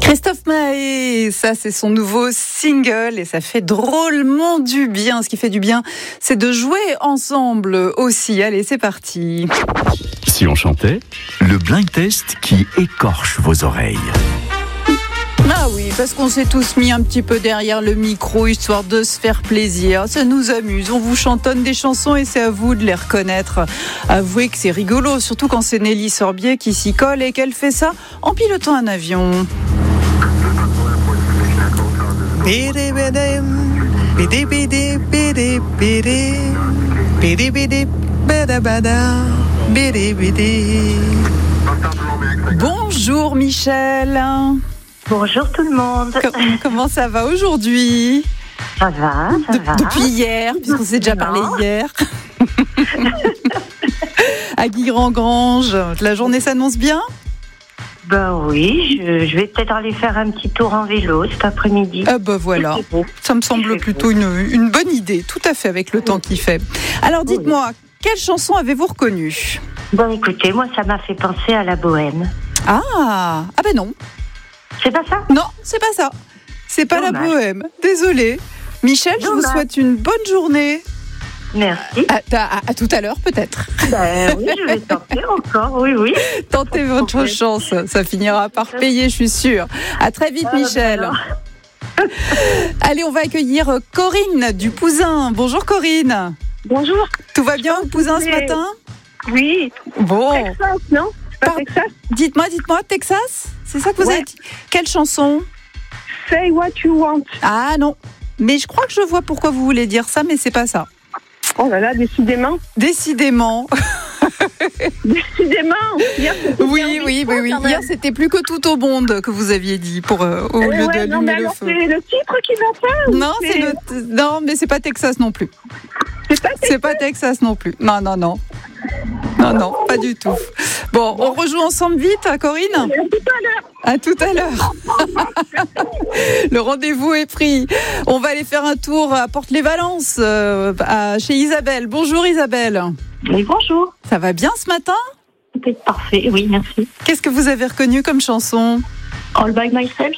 Christophe Maé, ça c'est son nouveau single et ça fait drôlement du bien. Ce qui fait du bien, c'est de jouer ensemble aussi. Allez, c'est parti. Si on chantait, le blind test qui écorche vos oreilles. Ah oui, parce qu'on s'est tous mis un petit peu derrière le micro, histoire de se faire plaisir. Ça nous amuse, on vous chantonne des chansons et c'est à vous de les reconnaître. Avouez que c'est rigolo, surtout quand c'est Nelly Sorbier qui s'y colle et qu'elle fait ça en pilotant un avion. Bonjour Michel. Bonjour tout le monde. Comment ça va aujourd'hui ? Ça va. Depuis hier, puisqu'on s'est déjà parlé hier. À Guilherand-Grange, la journée s'annonce bien ? Ben oui, je vais peut-être aller faire un petit tour en vélo cet après-midi. Ah bah voilà, ça me semble plutôt une bonne idée, tout à fait avec le temps qu'il fait. Alors dites-moi, quelle chanson avez-vous reconnue ? Bon écoutez, moi ça m'a fait penser à la Bohème. Ah ben non. C'est pas ça ? Non, c'est pas ça. C'est pas Dommage. la Bohème. Désolée. Michel, je vous souhaite une bonne journée. Merci. À tout à l'heure peut-être. Ben oui, je vais tenter encore, oui. Tentez votre chance, ça finira par payer, je suis sûre. À très vite Michel. Allez, on va accueillir Corinne du Pouzin. Bonjour Corinne. Bonjour. Tout va bien au Pouzin ce matin ? Oui. Bon. Texas, non ? C'est pas Texas ? Dites-moi, Texas ? C'est ça que vous avez dit ? Quelle chanson ? Say what you want. Ah non, mais je crois que je vois pourquoi vous voulez dire ça, mais c'est pas ça. Oh là là, décidément. Décidément. Décidément. Oui. Hier, c'était plus que tout au monde que vous aviez dit au lieu de allumer le feu. C'est le titre qui va pas. Non, mais c'est pas Texas non plus. C'est pas Texas non plus. Non, pas du tout. Bon, on rejoue ensemble vite, hein, Corinne ? À tout à l'heure. Le rendez-vous est pris. On va aller faire un tour à Porte-les-Valences, chez Isabelle. Bonjour Isabelle. Oui, bonjour. Ça va bien ce matin ? C'est parfait, oui, merci. Qu'est-ce que vous avez reconnu comme chanson ? All by myself.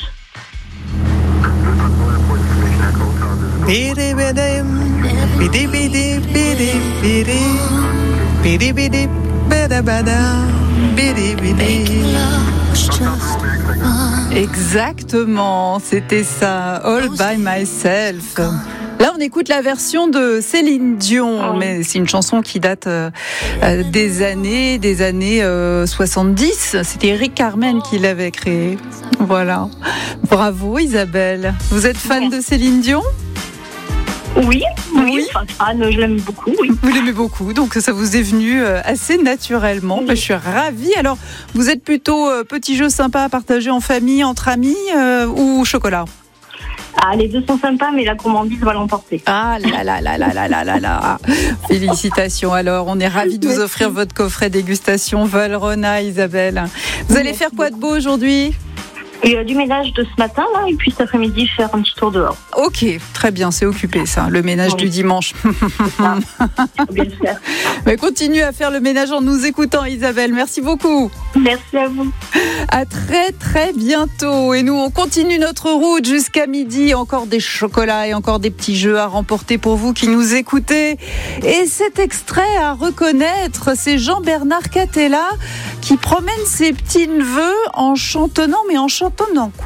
Exactement, c'était ça, All by myself. Là, on écoute la version de Céline Dion, mais c'est une chanson qui date des années 70. C'était Eric Carmen qui l'avait créée. Voilà. Bravo Isabelle. Vous êtes fan de Céline Dion ? Oui. Fan, je l'aime beaucoup, oui. Vous l'aimez beaucoup, donc ça vous est venu assez naturellement. Je suis ravie. Alors, vous êtes plutôt petit jeu sympa à partager en famille, entre amis ou chocolat ? Ah, les deux sont sympas, mais la gourmandise va l'emporter. Ah là. Félicitations. Alors, on est ravis de vous offrir votre coffret dégustation Valrhona, Isabelle. Vous allez faire quoi de beau aujourd'hui ? Il y a du ménage de ce matin, là, et puis cet après-midi, faire un petit tour dehors. Ok, très bien, c'est occupé ça, le ménage du dimanche. Faut bien le faire. Mais continue à faire le ménage en nous écoutant, Isabelle. Merci beaucoup. Merci à vous. À très très bientôt. Et nous, on continue notre route jusqu'à midi. Encore des chocolats et encore des petits jeux à remporter pour vous qui nous écoutez. Et cet extrait à reconnaître, c'est Jean-Bernard Catella qui promène ses petits-neveux en chantonnant, mais en chantonnant quoi ?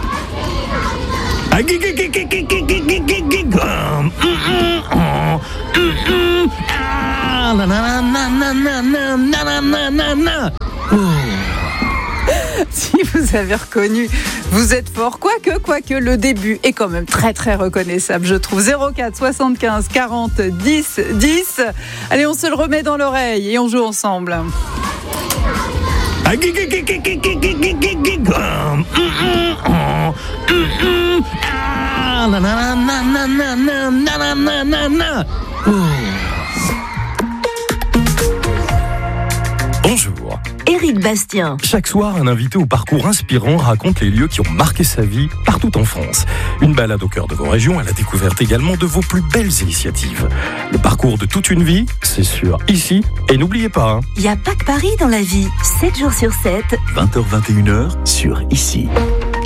Si vous avez reconnu, vous êtes fort. Quoique, le début est quand même très très reconnaissable, je trouve. 04 75 40 10 10. Allez, on se le remet dans l'oreille et on joue ensemble. Bonjour. Éric Bastien. Chaque soir, un invité au parcours inspirant raconte les lieux qui ont marqué sa vie partout en France. Une balade au cœur de vos régions à la découverte également de vos plus belles initiatives. Le parcours de toute une vie, c'est sur Ici. Et n'oubliez pas, Il n'y a pas que Paris dans la vie. 7 jours sur 7. 20h-21h sur Ici.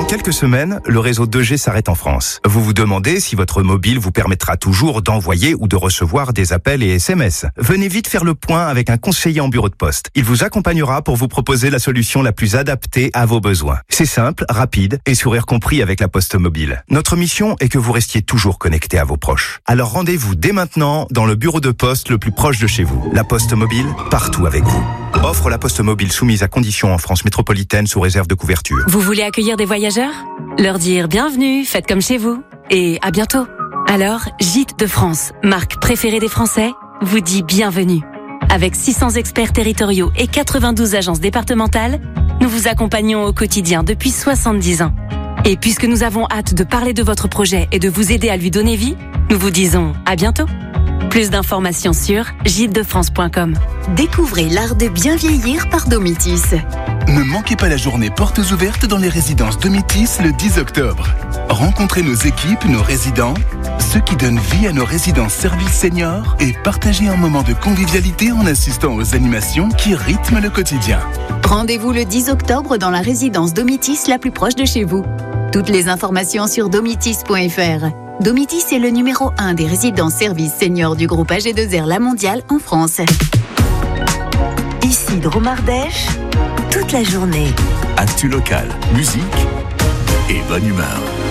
Dans quelques semaines, le réseau 2G s'arrête en France. Vous vous demandez si votre mobile vous permettra toujours d'envoyer ou de recevoir des appels et SMS. Venez vite faire le point avec un conseiller en bureau de poste. Il vous accompagnera pour vous proposer la solution la plus adaptée à vos besoins. C'est simple, rapide et sourire compris avec la Poste Mobile. Notre mission est que vous restiez toujours connecté à vos proches. Alors rendez-vous dès maintenant dans le bureau de poste le plus proche de chez vous. La Poste Mobile, partout avec vous. Offre La Poste Mobile soumise à conditions en France métropolitaine sous réserve de couverture. Vous voulez accueillir des voyageurs ? Leur dire bienvenue, faites comme chez vous et à bientôt. Alors, Gîtes de France, marque préférée des Français, vous dit bienvenue. Avec 600 experts territoriaux et 92 agences départementales, nous vous accompagnons au quotidien depuis 70 ans. Et puisque nous avons hâte de parler de votre projet et de vous aider à lui donner vie, nous vous disons à bientôt. Plus d'informations sur gîtesdefrance.com. Découvrez l'art de bien vieillir par Domitis. Ne manquez pas la journée portes ouvertes dans les résidences Domitis le 10 octobre. Rencontrez nos équipes, nos résidents, ceux qui donnent vie à nos résidences services seniors et partagez un moment de convivialité en assistant aux animations qui rythment le quotidien. Rendez-vous le 10 octobre dans la résidence Domitis la plus proche de chez vous. Toutes les informations sur domitis.fr. Domitis est le numéro 1 des résidences services seniors du groupe AG2R La Mondiale en France. Ici Dromardèche, toute la journée. Actu local, musique et bonne humeur.